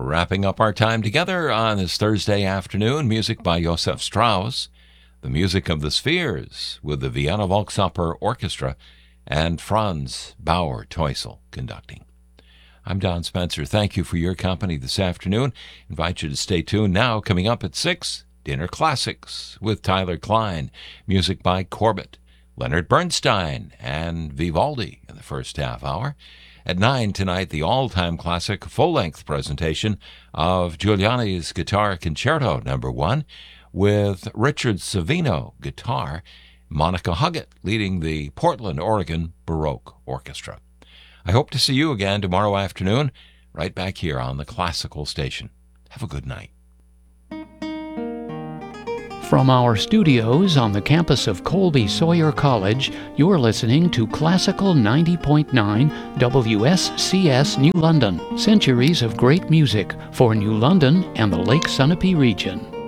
Wrapping up our time together on this Thursday afternoon, music by Josef Strauss, the music of the Spheres with the Vienna Volksoper Orchestra, and Franz Bauer-Teusel conducting. I'm Don Spencer. Thank you for your company this afternoon. Invite you to stay tuned now. Coming up at 6, Dinner Classics with Tyler Klein, music by Corbett, Leonard Bernstein, and Vivaldi in the first half hour. At 9 tonight, the all-time classic full-length presentation of Giuliani's Guitar Concerto No. 1 with Richard Savino guitar, Monica Huggett leading the Portland, Oregon Baroque Orchestra. I hope to see you again tomorrow afternoon, right back here on the Classical Station. Have a good night. From our studios on the campus of Colby Sawyer College, you're listening to Classical 90.9 WSCS New London. Centuries of great music for New London and the Lake Sunapee region.